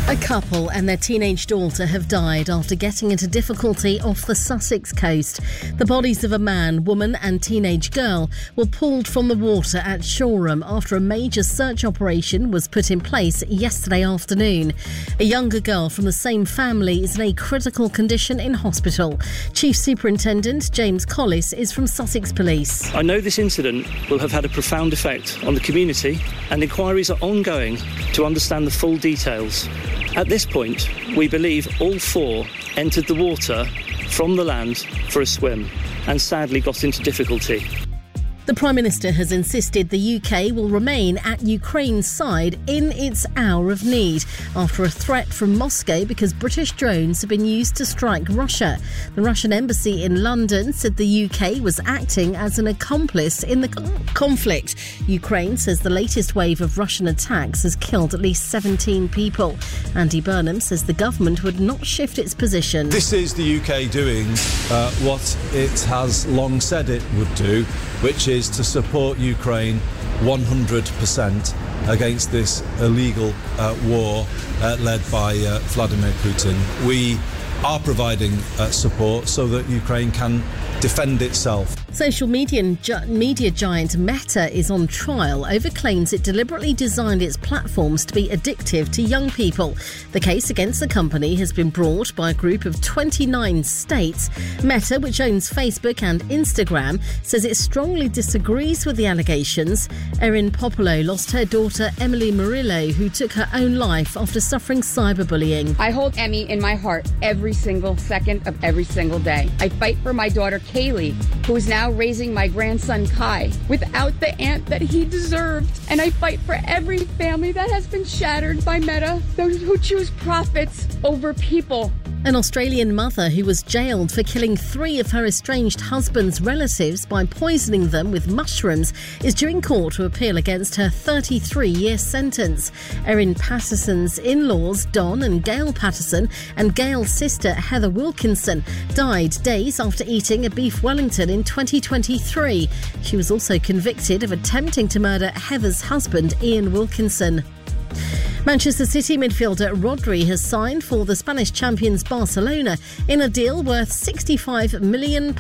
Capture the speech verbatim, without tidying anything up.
A couple and their teenage daughter have died after getting into difficulty off the Sussex coast. The bodies of a man, woman and teenage girl were pulled from the water at Shoreham after a major search operation was put in place yesterday afternoon. A younger girl from the same family is in a critical condition in hospital. Chief Superintendent James Collis is from Sussex Police. I know this incident will have had a profound effect on the community, and inquiries are ongoing to understand the full details. At this point, we believe all four entered the water from the land for a swim and sadly got into difficulty. The Prime Minister has insisted the U K will remain at Ukraine's side in its hour of need after a threat from Moscow because British drones have been used to strike Russia. The Russian embassy in London said the U K was acting as an accomplice in the conflict. Ukraine says the latest wave of Russian attacks has killed at least seventeen people. Andy Burnham says the government would not shift its position. This is the U K doing uh, what it has long said it would do, which is to support Ukraine one hundred percent against this illegal uh, war uh, led by uh, Vladimir Putin. We are providing uh, support so that Ukraine can defend itself. Social media, media giant Meta is on trial over claims it deliberately designed its platforms to be addictive to young people. The case against the company has been brought by a group of twenty-nine states. Meta, which owns Facebook and Instagram, says it strongly disagrees with the allegations. Erin Popolo lost her daughter Emily Murillo, who took her own life after suffering cyberbullying. I hold Emmy in my heart every single second of every single day. I fight for my daughter Kaylee, who is now raising my grandson Kai without the aunt that he deserved. And I fight for every family that has been shattered by Meta, those who choose profits over people. An Australian mother who was jailed for killing three of her estranged husband's relatives by poisoning them with mushrooms is due in court to appeal against her thirty-three-year sentence. Erin Patterson's in-laws, Don and Gail Patterson, and Gail's sister, Heather Wilkinson, died days after eating a beef Wellington in twenty twenty-three. She was also convicted of attempting to murder Heather's husband, Ian Wilkinson. Manchester City midfielder Rodri has signed for the Spanish champions Barcelona in a deal worth sixty-five million pounds.